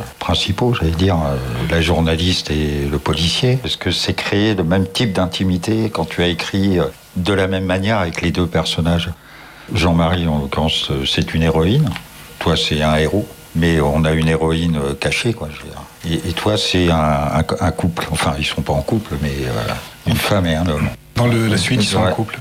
principaux, j'allais dire, la journaliste et le policier. Est-ce que c'est créer le même type d'intimité quand tu as écrit de la même manière avec les deux personnages? Jean-Marie, en l'occurrence, c'est une héroïne. Toi, c'est un héros. Mais on a une héroïne cachée, quoi, je veux dire. Et toi, c'est un couple. Enfin, ils sont pas en couple, mais une femme et un homme. Dans la suite, ils sont en couple.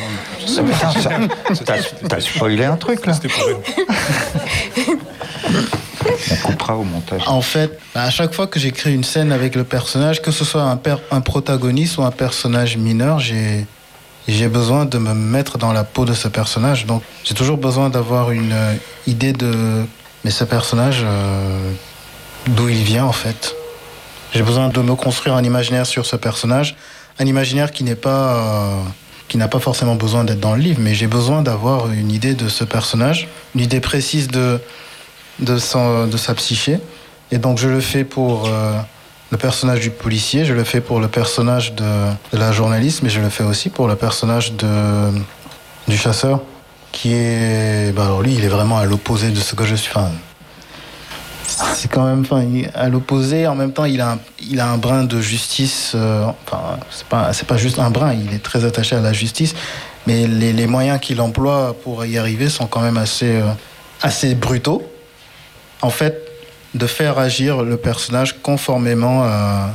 T'as spoilé un truc, là. C'était pour eux. On coupera au montage. En fait, à chaque fois que j'écris une scène avec le personnage, que ce soit un protagoniste ou un personnage mineur, j'ai besoin de me mettre dans la peau de ce personnage. Donc, j'ai toujours besoin d'avoir une idée de... Mais ce personnage, d'où il vient, en fait. J'ai besoin de me construire un imaginaire sur ce personnage. Un imaginaire qui n'a pas forcément besoin d'être dans le livre, mais j'ai besoin d'avoir une idée de ce personnage, une idée précise de sa psyché. Et donc, je le fais pour le personnage du policier, je le fais pour le personnage de la journaliste, mais je le fais aussi pour le personnage du chasseur, qui est... alors lui, il est vraiment à l'opposé de ce que je suis. Enfin, c'est quand même... à l'opposé, en même temps, il a un brin de justice. C'est pas juste un brin, il est très attaché à la justice, mais les moyens qu'il emploie pour y arriver sont quand même assez brutaux. En fait, de faire agir le personnage conformément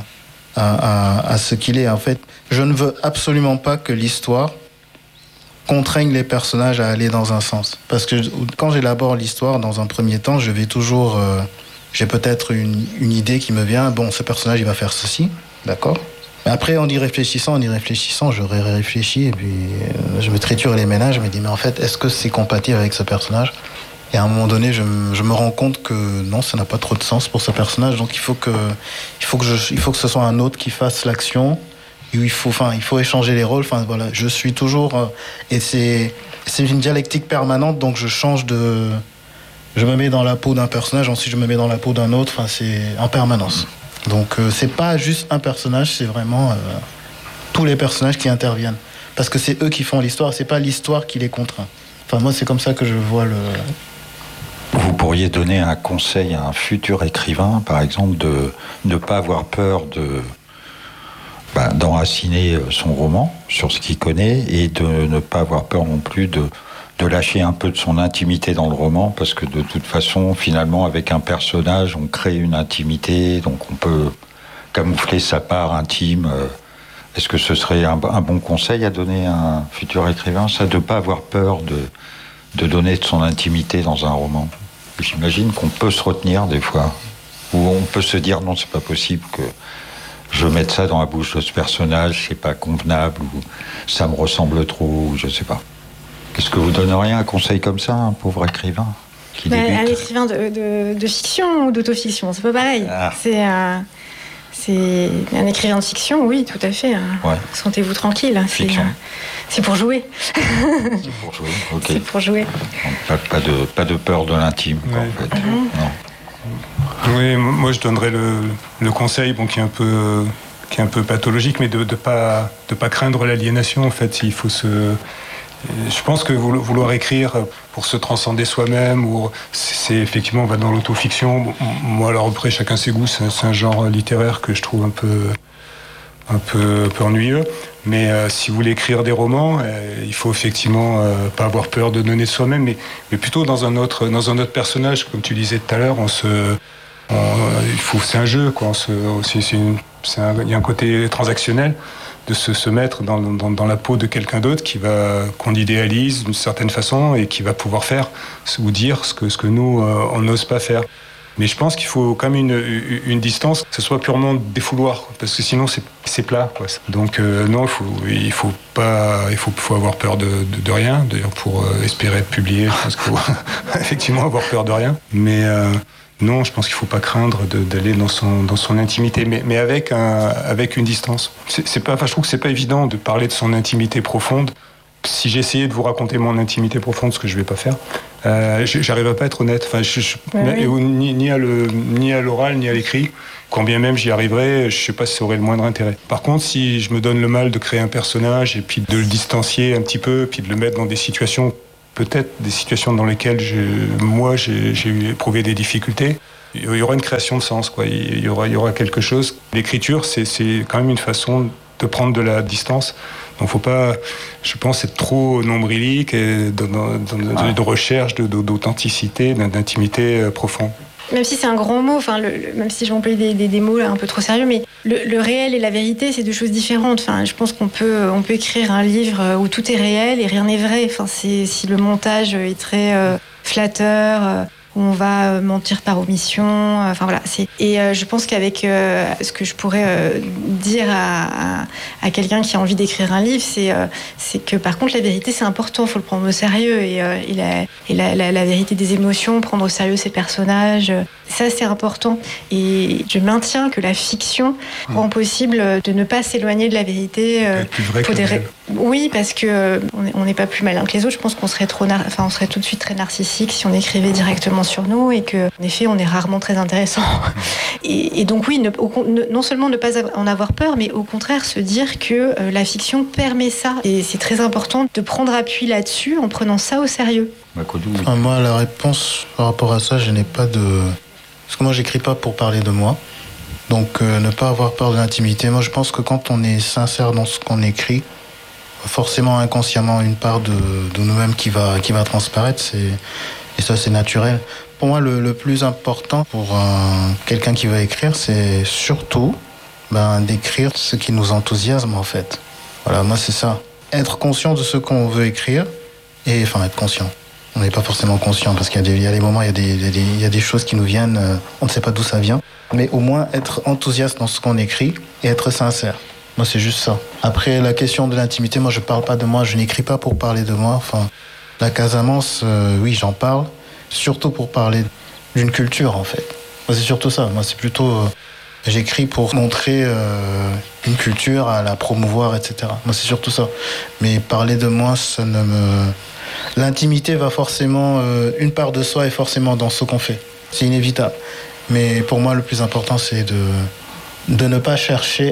à ce qu'il est. En fait, je ne veux absolument pas que l'histoire contraignent les personnages à aller dans un sens. Parce que quand j'élabore l'histoire, dans un premier temps, je vais toujours... j'ai peut-être une idée qui me vient. Bon, ce personnage, il va faire ceci, d'accord ? Mais après, en y réfléchissant, j'aurais réfléchi et puis je me triture les ménages. Je me dis, mais en fait, est-ce que c'est compatible avec ce personnage ? Et à un moment donné, je me rends compte que non, ça n'a pas trop de sens pour ce personnage. Donc, il faut que ce soit un autre qui fasse l'action. Il faut échanger les rôles. Enfin, voilà, je suis toujours... et c'est une dialectique permanente, donc je me mets dans la peau d'un personnage, ensuite je me mets dans la peau d'un autre. Enfin, c'est en permanence. Donc, c'est pas juste un personnage, c'est vraiment tous les personnages qui interviennent. Parce que c'est eux qui font l'histoire, c'est pas l'histoire qui les contraint. Enfin, moi, c'est comme ça que je vois le... Vous pourriez donner un conseil à un futur écrivain, par exemple, de ne pas avoir peur d'enraciner son roman sur ce qu'il connaît et de ne pas avoir peur non plus de lâcher un peu de son intimité dans le roman, parce que de toute façon, finalement, avec un personnage, on crée une intimité, donc on peut camoufler sa part intime. Est-ce que ce serait un bon conseil à donner à un futur écrivain, ça, de ne pas avoir peur de donner de son intimité dans un roman? J'imagine qu'on peut se retenir des fois, ou on peut se dire non, c'est pas possible que je mette ça dans la bouche de ce personnage, c'est pas convenable, ou ça me ressemble trop, ou je sais pas. Est-ce que vous donneriez un conseil comme ça à un pauvre écrivain qui débute? Un écrivain de fiction ou d'autofiction, c'est pas pareil. C'est un écrivain de fiction, oui, tout à fait. Ouais. Sentez-vous tranquille. C'est pour jouer. C'est pour jouer, ok. C'est pour jouer. Pas de peur de l'intime, quoi, en fait. Non. Oui, moi je donnerais le conseil, qui est un peu pathologique, mais de pas craindre l'aliénation. En fait, il faut je pense que vouloir écrire pour se transcender soi-même, c'est effectivement, on va dans l'autofiction. Moi, alors après, chacun ses goûts. C'est un genre littéraire que je trouve un peu ennuyeux. Mais si vous voulez écrire des romans, il faut effectivement pas avoir peur de donner de soi-même, mais plutôt dans un autre personnage, comme tu disais tout à l'heure. C'est un jeu, quoi. Il y a un côté transactionnel de se mettre dans la peau de quelqu'un d'autre qu'on idéalise d'une certaine façon et qui va pouvoir faire ou dire ce que nous on n'ose pas faire. Mais je pense qu'il faut quand même une distance, que ce soit purement défouloir, parce que sinon c'est plat, quoi. Donc non, il faut avoir peur de rien. D'ailleurs, pour espérer être publié, je pense qu'il faut effectivement avoir peur de rien. Mais non, je pense qu'il ne faut pas craindre d'aller dans son intimité, mais avec une distance. Je trouve que c'est pas évident de parler de son intimité profonde. Si j'essayais de vous raconter mon intimité profonde, ce que je ne vais pas faire, j'arrive à pas être honnête. Enfin, ni à l'oral, ni à l'écrit. Quand bien même j'y arriverais, je ne sais pas si ça aurait le moindre intérêt. Par contre, si je me donne le mal de créer un personnage et puis de le distancier un petit peu, puis de le mettre dans des situations, peut-être des situations dans lesquelles j'ai éprouvé des difficultés, il y aura une création de sens, quoi. Il y aura quelque chose. L'écriture, c'est quand même une façon de prendre de la distance. Donc, faut pas, je pense, être trop nombrilique et de recherche d'authenticité, d'intimité profonde. Même si c'est un grand mot, même si j'ai employé des mots là, un peu trop sérieux, mais le réel et la vérité, c'est deux choses différentes. Enfin, je pense qu'on peut écrire un livre où tout est réel et rien n'est vrai. Enfin, si le montage est très flatteur, où on va mentir par omission. Enfin voilà. Je pense qu'avec ce que je pourrais dire à quelqu'un qui a envie d'écrire un livre, c'est que par contre la vérité c'est important, il faut le prendre au sérieux et la vérité des émotions, prendre au sérieux ses personnages, ça c'est important. Et je maintiens que la fiction rend possible de ne pas s'éloigner de la vérité. Plus vrai que oui, parce que on n'est pas plus malin que les autres. Je pense qu'on serait on serait tout de suite très narcissique si on écrivait directement sur nous et que, en effet, on est rarement très intéressant. Et donc oui, non seulement ne pas en avoir peur, mais au contraire se dire que la fiction permet ça. Et c'est très important de prendre appui là-dessus en prenant ça au sérieux. Moi, la réponse par rapport à ça, je n'ai pas de... Parce que moi, j'écris pas pour parler de moi. Donc, ne pas avoir peur de l'intimité. Moi, je pense que quand on est sincère dans ce qu'on écrit, forcément, inconsciemment, une part de nous-mêmes qui va transparaître. Et ça, c'est naturel. Pour moi, le plus important pour quelqu'un qui va écrire, c'est surtout d'écrire ce qui nous enthousiasme, en fait. Voilà, moi, c'est ça. Être conscient de ce qu'on veut écrire, et enfin, être conscient. On n'est pas forcément conscient, parce qu'il y a des moments, il y a des choses qui nous viennent, on ne sait pas d'où ça vient. Mais au moins, être enthousiaste dans ce qu'on écrit, et être sincère. Moi, c'est juste ça. Après, la question de l'intimité, moi, je parle pas de moi, je n'écris pas pour parler de moi. Enfin, la Casamance, oui, j'en parle, surtout pour parler d'une culture, en fait. Moi, c'est surtout ça. Moi, c'est plutôt... j'écris pour montrer une culture, à la promouvoir, etc. Moi, c'est surtout ça. Mais parler de moi, ça ne me... L'intimité va forcément... une part de soi est forcément dans ce qu'on fait. C'est inévitable. Mais pour moi, le plus important, c'est de ne pas chercher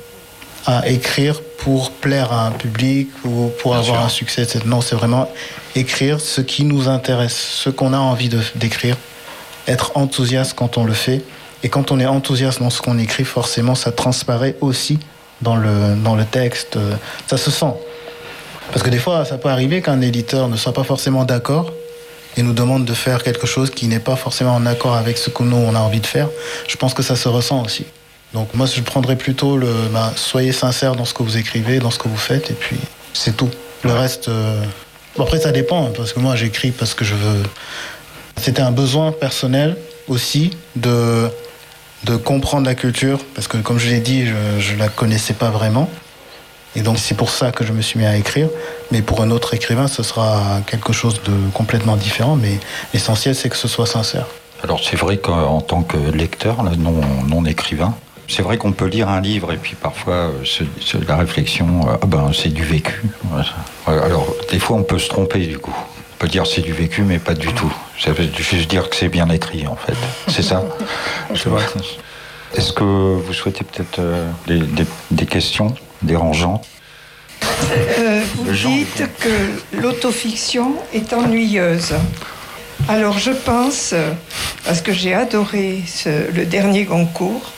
à écrire pour plaire à un public ou pour avoir un succès, etc. Non, c'est vraiment écrire ce qui nous intéresse, ce qu'on a envie d'écrire, être enthousiaste quand on le fait. Et quand on est enthousiaste dans ce qu'on écrit, forcément, ça transparaît aussi dans le texte. Ça se sent. Parce que des fois, ça peut arriver qu'un éditeur ne soit pas forcément d'accord et nous demande de faire quelque chose qui n'est pas forcément en accord avec ce que nous, on a envie de faire. Je pense que ça se ressent aussi. Donc moi, je prendrais plutôt soyez sincère dans ce que vous écrivez, dans ce que vous faites, et puis c'est tout. Le reste... Après, ça dépend, parce que moi, j'écris parce que je veux... C'était un besoin personnel aussi de comprendre la culture, parce que comme je l'ai dit, je la connaissais pas vraiment. Et donc c'est pour ça que je me suis mis à écrire. Mais pour un autre écrivain, ce sera quelque chose de complètement différent. Mais l'essentiel, c'est que ce soit sincère. Alors c'est vrai qu'en tant que lecteur, là, non écrivain, c'est vrai qu'on peut lire un livre et puis parfois la réflexion, c'est du vécu. Alors des fois on peut se tromper du coup. On peut dire c'est du vécu, mais pas du tout. Ça veut juste dire que c'est bien écrit en fait. C'est ça. C'est vrai. Est-ce que vous souhaitez peut-être des questions dérangeantes? Vous dites que l'autofiction est ennuyeuse. Alors je pense, parce que j'ai adoré le dernier Goncourt,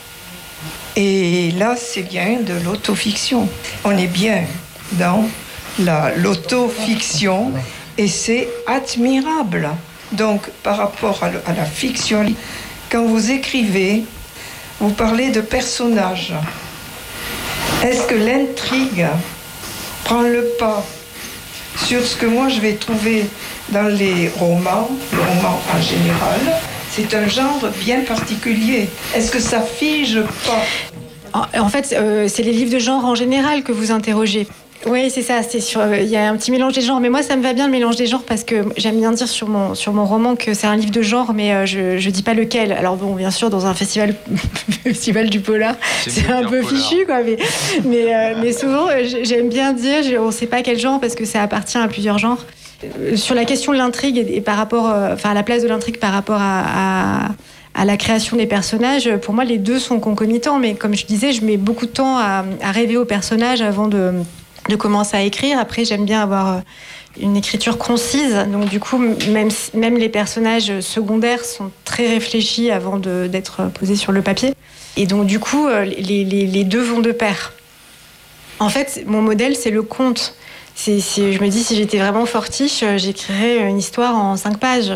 et là c'est bien de l'autofiction. On est bien dans l'autofiction et c'est admirable. Donc par rapport à la fiction, quand vous écrivez, vous parlez de personnages. Est-ce que l'intrigue prend le pas sur ce que moi je vais trouver dans les romans, le roman en général? C'est un genre bien particulier. Est-ce que ça fige pas? En fait, c'est les livres de genre en général que vous interrogez. Oui, c'est ça. Il y a un petit mélange des genres. Mais moi, ça me va bien le mélange des genres parce que j'aime bien dire sur mon roman que c'est un livre de genre, mais je dis pas lequel. Alors bon, bien sûr, dans un festival du polar, c'est un peu fichu, quoi. Mais souvent, j'aime bien dire, on sait pas quel genre parce que ça appartient à plusieurs genres. Sur la question de l'intrigue et par rapport, à la place de l'intrigue par rapport à la création des personnages, pour moi, les deux sont concomitants. Mais comme je disais, je mets beaucoup de temps à rêver aux personnages avant de commencer à écrire. Après, j'aime bien avoir une écriture concise. Donc du coup, même les personnages secondaires sont très réfléchis avant d'être posés sur le papier. Et donc du coup, les deux vont de pair. En fait, mon modèle, c'est le conte. Je me dis, si j'étais vraiment fortiche, j'écrirais une histoire en 5 pages.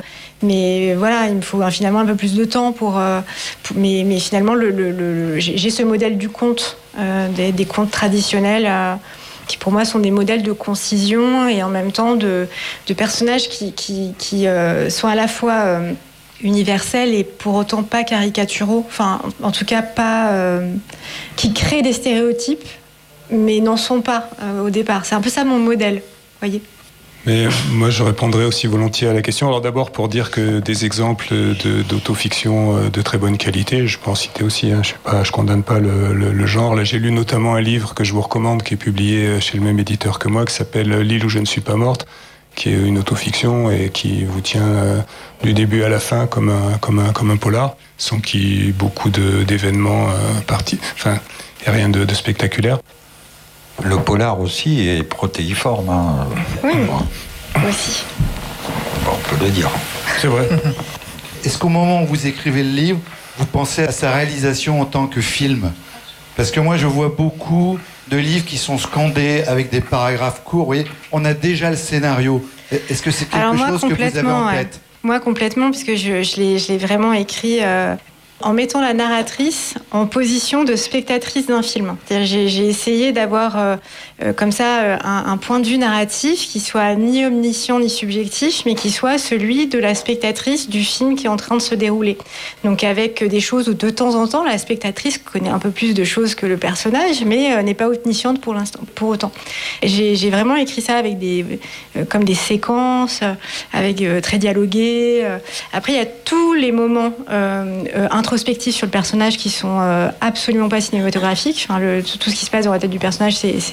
Mais voilà, il me faut finalement un peu plus de temps mais finalement, j'ai ce modèle du conte, des contes traditionnels, qui pour moi sont des modèles de concision et en même temps de personnages qui sont à la fois universels et pour autant pas caricaturaux. Enfin, en tout cas, pas qui créent des stéréotypes, mais n'en sont pas au départ. C'est un peu ça mon modèle, voyez. Mais moi, je répondrais aussi volontiers à la question. Alors d'abord, pour dire que des exemples d'autofiction de très bonne qualité, je peux en citer aussi. Je condamne pas le genre. Là, j'ai lu notamment un livre que je vous recommande, qui est publié chez le même éditeur que moi, qui s'appelle « L'île où je ne suis pas morte », qui est une autofiction et qui vous tient du début à la fin comme un polar, sans qu'il y ait beaucoup d'événements partis. Enfin, il n'y a rien de spectaculaire. Le polar aussi est protéiforme. Oui, aussi. On peut le dire. C'est vrai. Est-ce qu'au moment où vous écrivez le livre, vous pensez à sa réalisation en tant que film ? Parce que moi, je vois beaucoup de livres qui sont scandés avec des paragraphes courts. Vous voyez, on a déjà le scénario. Est-ce que c'est quelque chose que vous avez en tête ? Moi, complètement, puisque je l'ai vraiment écrit en mettant la narratrice en position de spectatrice d'un film. J'ai essayé d'avoir comme ça un point de vue narratif qui soit ni omniscient ni subjectif, mais qui soit celui de la spectatrice du film qui est en train de se dérouler. Donc avec des choses où de temps en temps la spectatrice connaît un peu plus de choses que le personnage, mais n'est pas omnisciente pour autant. J'ai vraiment écrit ça avec comme des séquences, avec très dialoguées. Après, il y a tous les moments introspectifs sur le personnage qui sont absolument pas cinématographiques. Enfin, tout ce qui se passe dans la tête du personnage,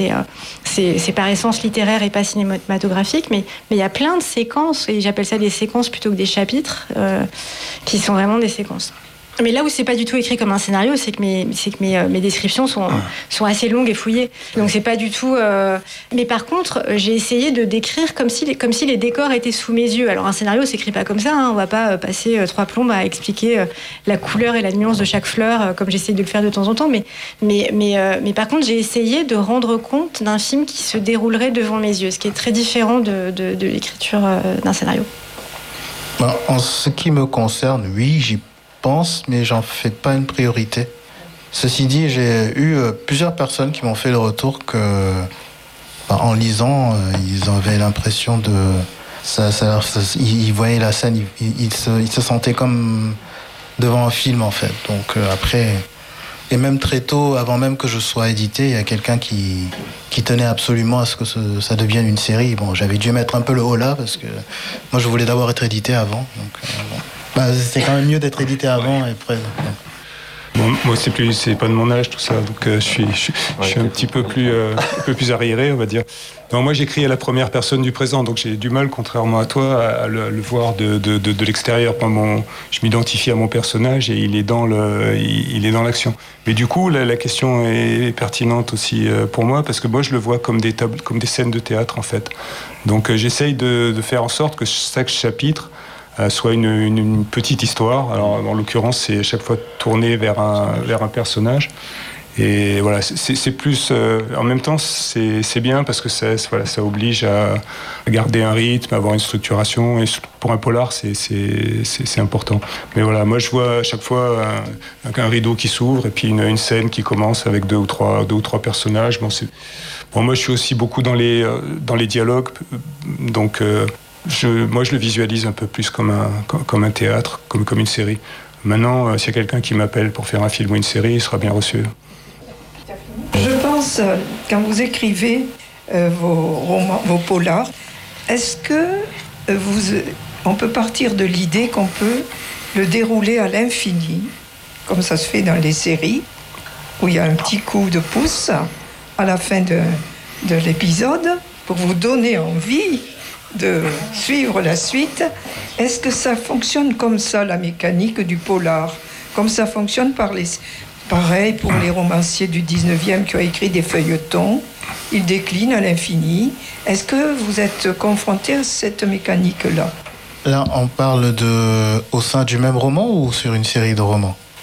c'est par essence littéraire et pas cinématographique, mais il y a plein de séquences, et j'appelle ça des séquences plutôt que des chapitres, qui sont vraiment des séquences. Mais là où c'est pas du tout écrit comme un scénario, c'est que mes descriptions sont assez longues et fouillées. Donc c'est pas du tout. Mais par contre, j'ai essayé de décrire comme si les décors étaient sous mes yeux. Alors un scénario s'écrit pas comme ça. Hein. On va pas passer 3 plombes à expliquer la couleur et la nuance de chaque fleur, comme j'essaye de le faire de temps en temps. Mais par contre, j'ai essayé de rendre compte d'un film qui se déroulerait devant mes yeux, ce qui est très différent de l'écriture d'un scénario. En ce qui me concerne, oui, j'y pense, mais j'en fais pas une priorité. Ceci dit, j'ai eu plusieurs personnes qui m'ont fait le retour que, en lisant, ils avaient l'impression de... ils voyaient la scène, ils se sentaient comme devant un film, en fait. Donc après... Et même très tôt, avant même que je sois édité, il y a quelqu'un qui tenait absolument à ce que ça devienne une série. Bon, j'avais dû mettre un peu le haut là, parce que moi, je voulais d'abord être édité avant. Donc, c'est quand même mieux d'être édité avant et après. Bon, moi, c'est pas de mon âge tout ça, donc je suis un petit peu plus arriéré, on va dire. Non, moi, j'écris à la première personne du présent, donc j'ai du mal, contrairement à toi, à le voir de l'extérieur. Je m'identifie à mon personnage et il est dans l'action. Mais du coup, la question est pertinente aussi pour moi, parce que moi, je le vois comme comme des scènes de théâtre, en fait. Donc, j'essaye de faire en sorte que chaque chapitre soit une petite histoire. Alors, en l'occurrence, c'est à chaque fois tourné vers un personnage. Et voilà, c'est plus... en même temps, c'est bien parce que ça oblige à garder un rythme, à avoir une structuration. Et pour un polar, c'est important. Mais voilà, moi, je vois à chaque fois un rideau qui s'ouvre et puis une scène qui commence avec deux ou trois personnages. Moi, je suis aussi beaucoup dans les dialogues. Donc... moi, je le visualise un peu plus comme un théâtre, comme une série. Maintenant, s'il y a quelqu'un qui m'appelle pour faire un film ou une série, il sera bien reçu. Je pense, quand vous écrivez vos romans, vos polars, est-ce que on peut partir de l'idée qu'on peut le dérouler à l'infini, comme ça se fait dans les séries, où il y a un petit coup de pouce à la fin de l'épisode pour vous donner envie de suivre la suite? Est-ce que ça fonctionne comme ça, la mécanique du polar, comme ça fonctionne Pareil pour les romanciers du 19e qui ont écrit des feuilletons. Ils déclinent à l'infini. Est-ce que vous êtes confronté à cette mécanique-là? Là, on parle au sein du même roman ou sur une série de romans?